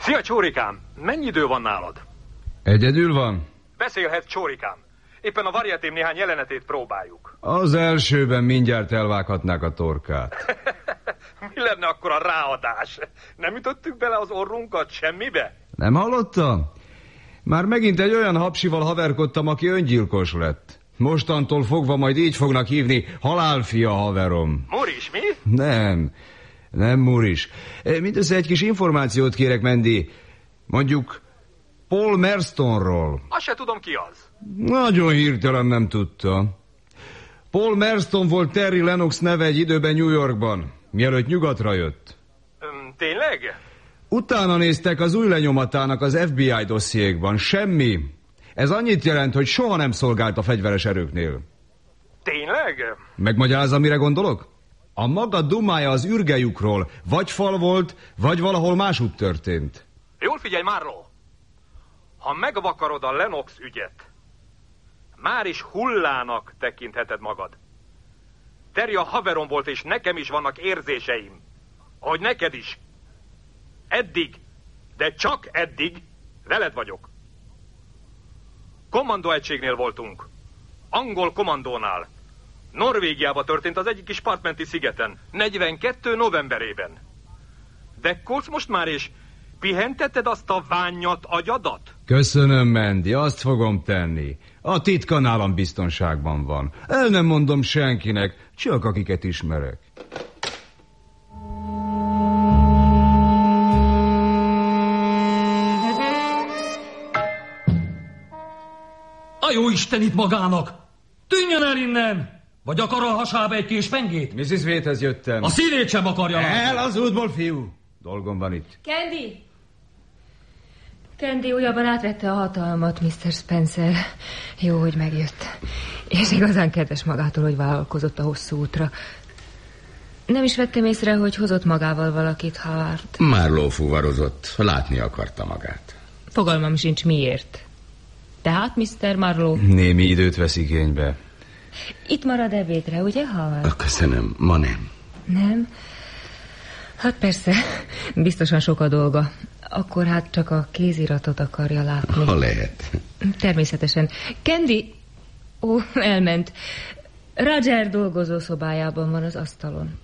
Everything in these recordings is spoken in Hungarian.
Szia, Csórikám! Mennyi idő van nálad? Egyedül van? Beszélhetsz, Csórikám. Éppen a varietém néhány jelenetét próbáljuk. Az elsőben mindjárt elvághatnák a torkát. Mi lenne akkor a ráadás? Nem ütöttük bele az orrunkat semmibe? Nem hallottam? Már megint egy olyan hapsival haverkodtam, aki öngyilkos lett. Mostantól fogva majd így fognak hívni, halálfia haverom. Muris, mi? Nem Muris. Mindössze egy kis információt kérek, Mandy. Mondjuk Paul Merstonról. Azt se tudom, ki az. Nagyon hirtelen nem tudta. Paul Merston volt Terry Lennox neve egy időben New Yorkban, mielőtt nyugatra jött. Tényleg? Utána néztek az új lenyomatának az FBI dossziékban. Semmi. Ez annyit jelent, hogy soha nem szolgált a fegyveres erőknél. Tényleg? Megmagyarázza, mire gondolok? A maga dumája az ürgejukról vagy fal volt, vagy valahol másút történt. Jól figyelj, Marlowe! Ha megvakarod a Lennox ügyet, már is hullának tekintheted magad. Terry a haverom volt, és nekem is vannak érzéseim. Ahogy neked is. Eddig, de csak eddig veled vagyok. Kommandóegységnél voltunk. Angol kommandónál. Norvégiában történt az egyik kis partmenti szigeten. 42 novemberében. Dekkolsz most már, és pihentetted azt a vánnyat agyadat? Köszönöm, Mandy, azt fogom tenni. A titka nálam biztonságban van. El nem mondom senkinek, csak akiket ismerek. A jó Isten itt magának! Tűnjön el innen! Vagy akar a hasába egy kés pengét? Mrs. Waitehez jöttem. A szívét sem akarja látni. El az útból, fiú! Dolgom van itt. Candy újabban átvette a hatalmat, Mr. Spencer. Jó, hogy megjött. És igazán kedves magától, hogy vállalkozott a hosszú útra. Nem is vettem észre, hogy hozott magával valakit, Howard. Marlowe fuvarozott, látni akarta magát. Fogalmam sincs miért. Tehát, Mr. Marlowe? Némi időt vesz igénybe. Itt marad ebédre, ugye, Howard? Köszönöm, ma nem. Nem? Hát persze, biztosan sok a dolga. Akkor hát csak a kéziratot akarja látni. Ha lehet. Természetesen. Candy... Ó, elment. Roger dolgozószobájában van az asztalon.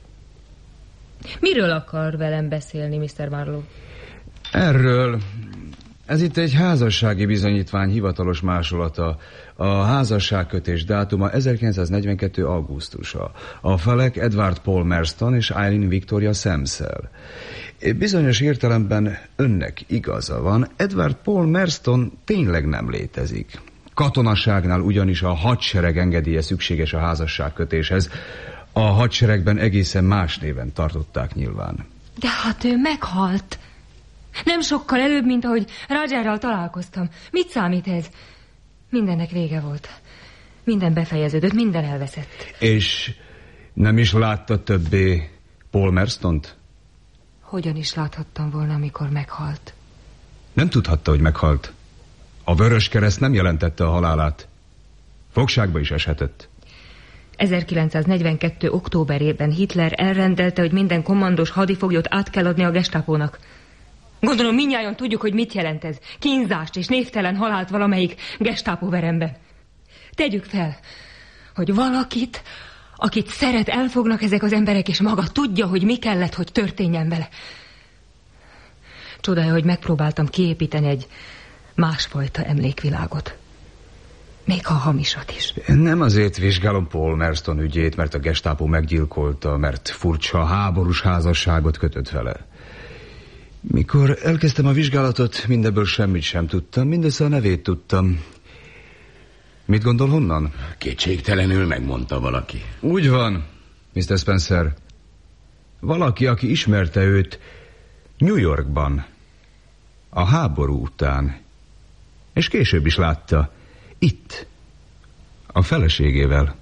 Miről akar velem beszélni, Mr. Marlowe? Erről. Ez itt egy házassági bizonyítvány hivatalos másolata. A házasságkötés dátuma 1942. augusztusa. A felek Edward Paul Merston és Eileen Victoria Semsel. Bizonyos értelemben önnek igaza van, Edward Paul Merston tényleg nem létezik. Katonaságnál ugyanis a hadsereg engedélye szükséges a házasságkötéshez. A hadseregben egészen más néven tartották nyilván. De hát ő meghalt. Nem sokkal előbb, mint ahogy Rogerral találkoztam. Mit számít ez? Mindennek vége volt. Minden befejeződött, minden elveszett. És nem is látta többé Paul Merstont? Hogyan is láthattam volna, amikor meghalt? Nem tudhatta, hogy meghalt. A Vöröskereszt nem jelentette a halálát. Fogságba is eshetett. 1942. októberében Hitler elrendelte, hogy minden kommandós hadifoglyot át kell adni a Gestapónak. Gondolom mindnyájan tudjuk, hogy mit jelent ez. Kínzást és névtelen halált valamelyik Gestapo veremben. Tegyük fel, hogy valakit, akit szeret, elfognak ezek az emberek, és maga tudja, hogy mi kellett, hogy történjen vele. Csodája, hogy megpróbáltam kiépíteni egy másfajta emlékvilágot. Még ha hamisat is. Nem azért vizsgálom Paul Merston ügyét, mert a Gestapo meggyilkolta, mert furcsa háborús házasságot kötött vele. Mikor elkezdtem a vizsgálatot, mindebből semmit sem tudtam, mindössze a nevét tudtam. Mit gondol, honnan? Kétségtelenül megmondta valaki. Úgy van, Mr. Spencer. Valaki, aki ismerte őt New Yorkban, a háború után, és később is látta, itt, a feleségével.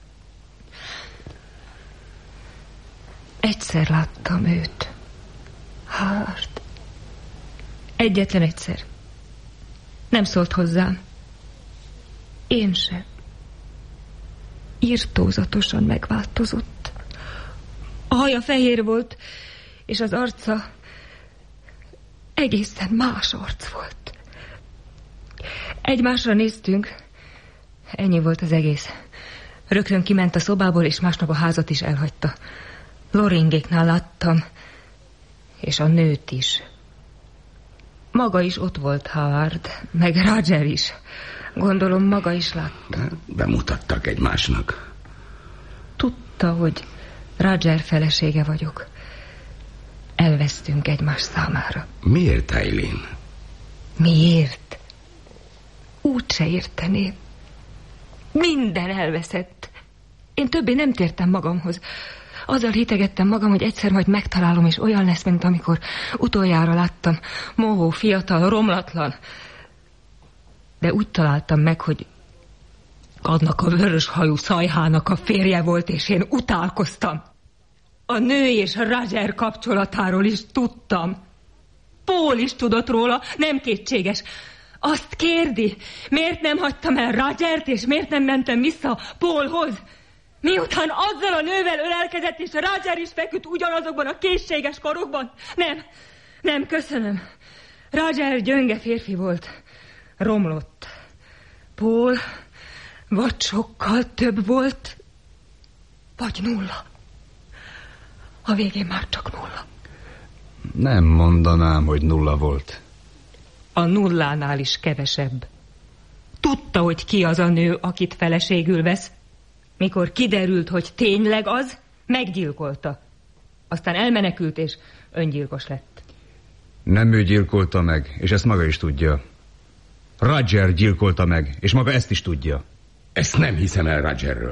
Egyszer láttam őt, Howard. Egyetlen egyszer. Nem szólt hozzám. Én sem. Irtózatosan megváltozott. A haja fehér volt, és az arca egészen más arc volt. Egymásra néztünk, ennyi volt az egész. Rögtön kiment a szobából, és másnap a házat is elhagyta. Loringéknál láttam, és a nőt is. Maga is ott volt, Howard, meg Roger is. Gondolom, maga is látta. Bemutattak egymásnak. Tudta, hogy Roger felesége vagyok. Elvesztünk egymás számára. Miért, Eileen? Miért? Úgyse érteném. Minden elveszett. Én többé nem tértem magamhoz. Azzal hitegettem magam, hogy egyszer majd megtalálom, és olyan lesz, mint amikor utoljára láttam. Mohó, fiatal, romlatlan. De úgy találtam meg, hogy annak a vöröshajú szajhának a férje volt, és én utálkoztam. A nő és Roger kapcsolatáról is tudtam. Paul is tudott róla, nem kétséges. Azt kérdi, miért nem hagytam el Rogert, és miért nem mentem vissza Paulhoz? Miután azzal a nővel ölelkezett, és Roger is feküdt ugyanazokban a készséges korokban? Nem, köszönöm. Roger gyönge férfi volt. Romlott. Paul vagy sokkal több volt, vagy nulla. A végén már csak nulla. Nem mondanám, hogy nulla volt. A nullánál is kevesebb. Tudta, hogy ki az a nő, akit feleségül vesz. Mikor kiderült, hogy tényleg az, meggyilkolta. Aztán elmenekült, és öngyilkos lett. Nem ő gyilkolta meg, és ezt maga is tudja. Roger gyilkolta meg, és maga ezt is tudja. Ezt nem hiszem el Rogerről.